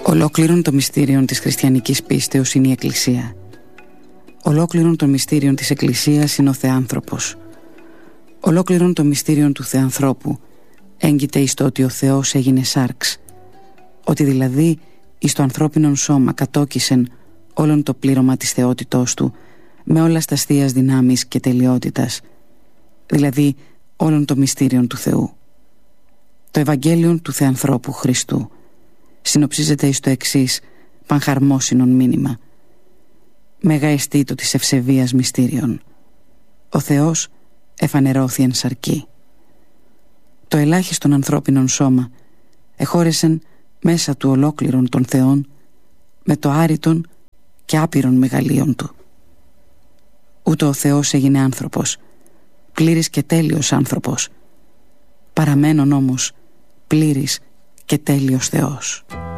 Ολόκληρον το μυστήριον της χριστιανικής πίστεως είναι η Εκκλησία. Ολόκληρον το μυστήριον της Εκκλησίας είναι ο Θεάνθρωπος. Ολόκληρον το μυστήριον του Θεανθρώπου έγκυται εις το ότι ο Θεός έγινε σάρξ, ότι δηλαδή εις το ανθρώπινον σώμα κατόκισεν όλον το πλήρωμα της θεότητός του με όλα τα θείας δυνάμεις και τελειότητας, δηλαδή όλον το μυστήριον του Θεού. Το Ευαγγέλιον του Θεανθρώπου Χριστού συνοψίζεται εις το εξής πανχαρμόσυνον μήνυμα: Μέγα εστί το της ευσεβίας μυστήριον. Ο Θεός εφανερώθη εν σαρκή. Το ελάχιστον ανθρώπινον σώμα εχώρεσεν μέσα του ολόκληρον των Θεών με το άρρητον και άπειρον μεγαλείων του. Ούτω ο Θεός έγινε άνθρωπος, πλήρης και τέλειος άνθρωπος, παραμένων όμως πλήρης και τέλειος Θεός.